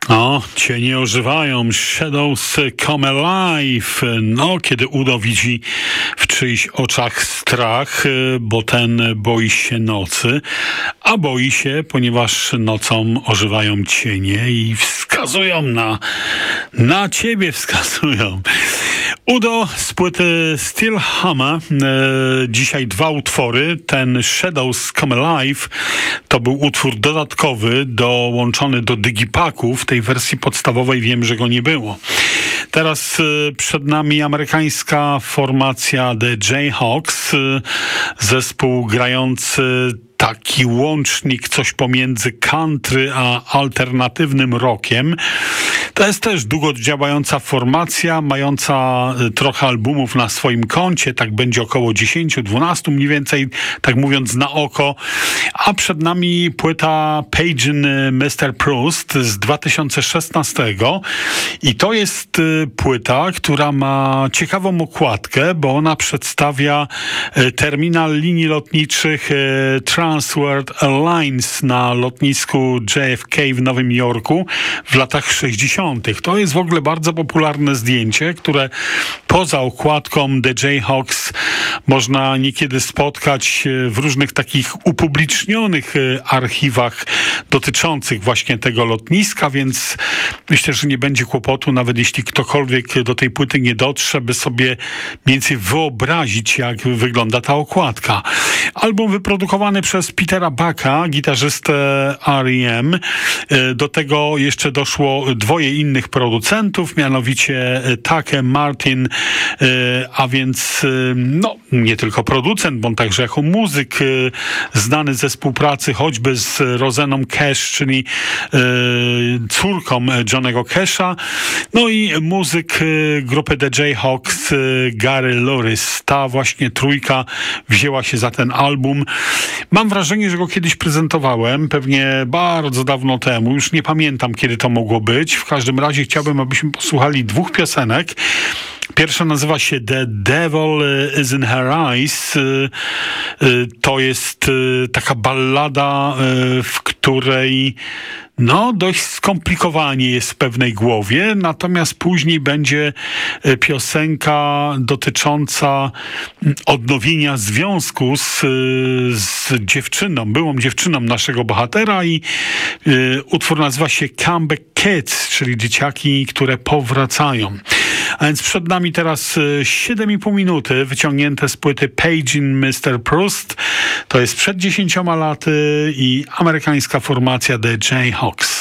O, cienie ożywają, shadows come alive. No, kiedy Udo widzi w czyichś oczach strach, bo ten boi się nocy, a boi się, ponieważ nocą ożywają cienie i wskazują na ciebie wskazują. Udo z płyty Steel Hammer, dzisiaj 2 utwory. Ten Shadows Come Alive to był utwór dodatkowy, dołączony do Digipacku. W tej wersji podstawowej wiem, że go nie było. Teraz przed nami amerykańska formacja The Jayhawks, zespół grający taki łącznik, coś pomiędzy country a alternatywnym rockiem. To jest też długo działająca formacja, mająca trochę albumów na swoim koncie, tak będzie około 10-12 mniej więcej, tak mówiąc na oko. A przed nami płyta Pagin' Mr. Proust z 2016 i to jest płyta, która ma ciekawą okładkę, bo ona przedstawia terminal linii lotniczych Transworld Airlines na lotnisku JFK w Nowym Jorku w latach 60. To jest w ogóle bardzo popularne zdjęcie, które poza okładką The Jayhawks można niekiedy spotkać w różnych takich upublicznionych archiwach dotyczących właśnie tego lotniska, więc myślę, że nie będzie kłopotu, nawet jeśli ktokolwiek do tej płyty nie dotrze, by sobie mniej więcej wyobrazić, jak wygląda ta okładka. Album wyprodukowany przez Petera Bucka, gitarzystę R.E.M. Do tego jeszcze doszło 2 innych producentów, mianowicie Take Martin, a więc no, nie tylko producent, bo on także jako muzyk znany ze współpracy choćby z Roseną Cash, czyli córką Johnnego Casha, no i muzyk grupy The Jayhawks Gary Louris. Ta właśnie trójka wzięła się za ten album. Mam wrażenie, że go kiedyś prezentowałem, pewnie bardzo dawno temu, już nie pamiętam, kiedy to mogło być. W każdym razie chciałbym, abyśmy posłuchali 2 piosenek. Pierwsza nazywa się The Devil is in Her Eyes. To jest taka ballada, w której no, dość skomplikowanie jest w pewnej głowie, natomiast później będzie piosenka dotycząca odnowienia związku z dziewczyną, byłą dziewczyną naszego bohatera i utwór nazywa się Comeback Kids, czyli dzieciaki, które powracają. A więc przed nami teraz 7,5 minuty wyciągnięte z płyty Pagin' Mr. Proust. To jest przed 10 laty i amerykańska formacja The Jayhawks.